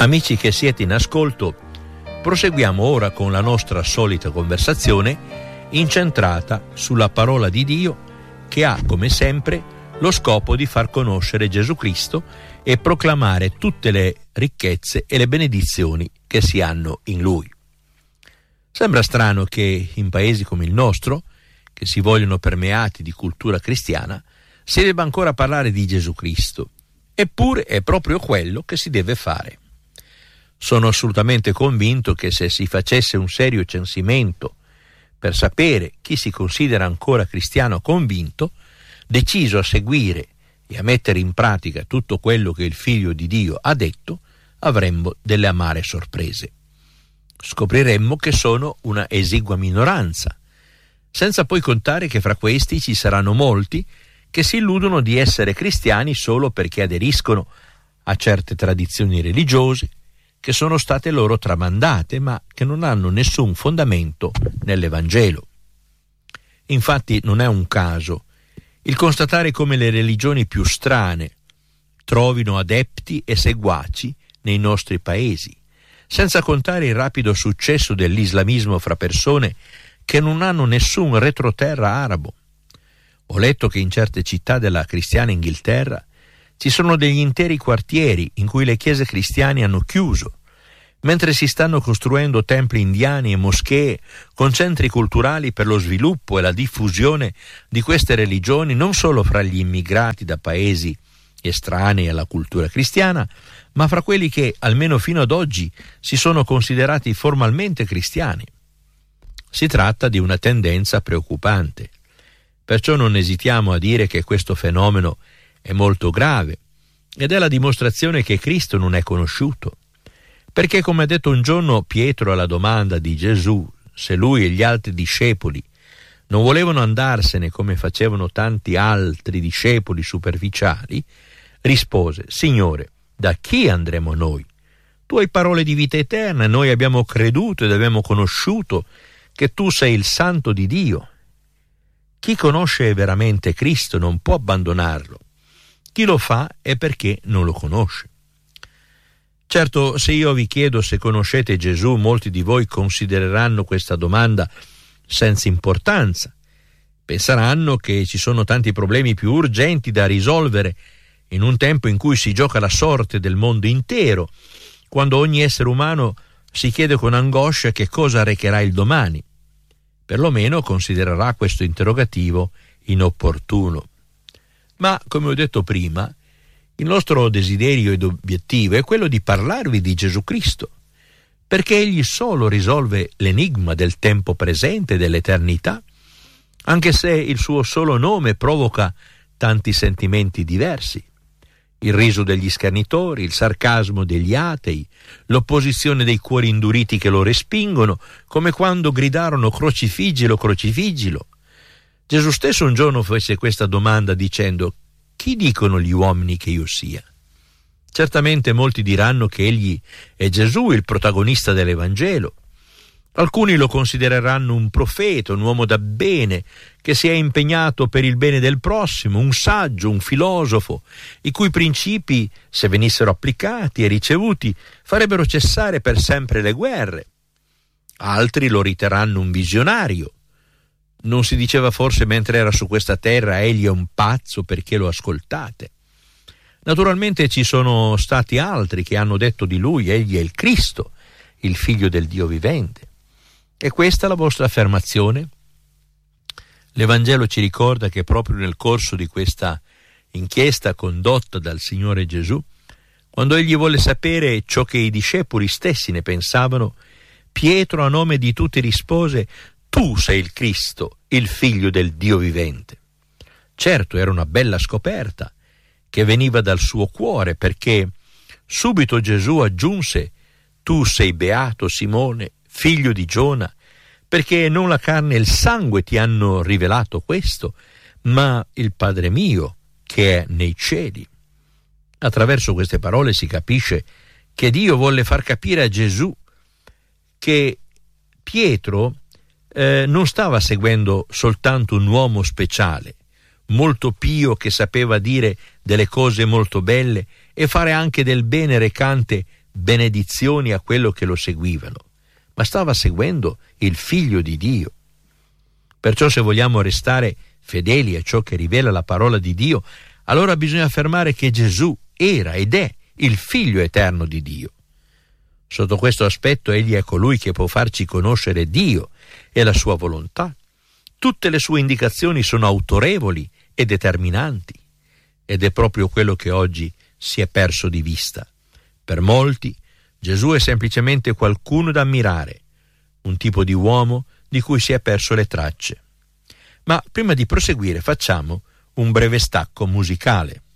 Amici che siete in ascolto, proseguiamo ora con la nostra solita conversazione incentrata sulla parola di Dio, che ha, come sempre, lo scopo di far conoscere Gesù Cristo e proclamare tutte le ricchezze e le benedizioni che si hanno in Lui. Sembra strano che in paesi come il nostro, che si vogliono permeati di cultura cristiana, si debba ancora parlare di Gesù Cristo, eppure è proprio quello che si deve fare. Sono assolutamente convinto che se si facesse un serio censimento per sapere chi si considera ancora cristiano convinto, deciso a seguire e a mettere in pratica tutto quello che il Figlio di Dio ha detto, avremmo delle amare sorprese. Scopriremmo che sono una esigua minoranza, senza poi contare che fra questi ci saranno molti che si illudono di essere cristiani solo perché aderiscono a certe tradizioni religiose che sono state loro tramandate, ma che non hanno nessun fondamento nell'Evangelo. Infatti non è un caso il constatare come le religioni più strane trovino adepti e seguaci nei nostri paesi, senza contare il rapido successo dell'islamismo fra persone che non hanno nessun retroterra arabo. Ho letto che in certe città della cristiana Inghilterra ci sono degli interi quartieri in cui le chiese cristiane hanno chiuso, mentre si stanno costruendo templi indiani e moschee con centri culturali per lo sviluppo e la diffusione di queste religioni non solo fra gli immigrati da paesi estranei alla cultura cristiana, ma fra quelli che, almeno fino ad oggi, si sono considerati formalmente cristiani. Si tratta di una tendenza preoccupante. Perciò non esitiamo a dire che questo fenomeno è molto grave ed è la dimostrazione che Cristo non è conosciuto. Perché, come ha detto un giorno Pietro alla domanda di Gesù se lui e gli altri discepoli non volevano andarsene come facevano tanti altri discepoli superficiali, rispose: Signore, da chi andremo noi? Tu hai parole di vita eterna, noi abbiamo creduto ed abbiamo conosciuto che tu sei il Santo di Dio. Chi conosce veramente Cristo non può abbandonarlo. Chi lo fa è perché non lo conosce. Certo, se io vi chiedo se conoscete Gesù, molti di voi considereranno questa domanda senza importanza. Penseranno che ci sono tanti problemi più urgenti da risolvere in un tempo in cui si gioca la sorte del mondo intero, quando ogni essere umano si chiede con angoscia che cosa recherà il domani. Perlomeno considererà questo interrogativo inopportuno. Ma, come ho detto prima, il nostro desiderio ed obiettivo è quello di parlarvi di Gesù Cristo, perché Egli solo risolve l'enigma del tempo presente e dell'eternità, anche se il suo solo nome provoca tanti sentimenti diversi. Il riso degli schernitori, il sarcasmo degli atei, l'opposizione dei cuori induriti che lo respingono, come quando gridarono crocifiggilo, crocifiggilo. Gesù stesso un giorno fece questa domanda dicendo: chi dicono gli uomini che io sia? Certamente molti diranno che egli è Gesù, il protagonista dell'Evangelo. Alcuni lo considereranno un profeta, un uomo da bene, che si è impegnato per il bene del prossimo, un saggio, un filosofo, i cui principi, se venissero applicati e ricevuti, farebbero cessare per sempre le guerre. Altri lo riterranno un visionario. Non si diceva forse mentre era su questa terra egli è un pazzo perché lo ascoltate? Naturalmente ci sono stati altri che hanno detto di lui egli è il Cristo, il Figlio del Dio vivente. È questa la vostra affermazione? L'Evangelo ci ricorda che proprio nel corso di questa inchiesta condotta dal Signore Gesù, quando egli volle sapere ciò che i discepoli stessi ne pensavano, Pietro a nome di tutti rispose: tu sei il Cristo, il Figlio del Dio vivente. Certo, era una bella scoperta che veniva dal suo cuore, perché subito Gesù aggiunse: tu sei beato Simone, figlio di Giona, perché non la carne e il sangue ti hanno rivelato questo, ma il Padre mio che è nei cieli. Attraverso queste parole si capisce che Dio volle far capire a Gesù che Pietro non stava seguendo soltanto un uomo speciale, molto pio, che sapeva dire delle cose molto belle e fare anche del bene recante benedizioni a quello che lo seguivano, ma stava seguendo il Figlio di Dio. Perciò, se vogliamo restare fedeli a ciò che rivela la parola di Dio, allora bisogna affermare che Gesù era ed è il Figlio eterno di Dio. Sotto questo aspetto egli è colui che può farci conoscere Dio e la sua volontà. Tutte le sue indicazioni sono autorevoli e determinanti, ed è proprio quello che oggi si è perso di vista. Per molti Gesù è semplicemente qualcuno da ammirare, un tipo di uomo di cui si è perso le tracce. Ma prima di proseguire facciamo un breve stacco musicale.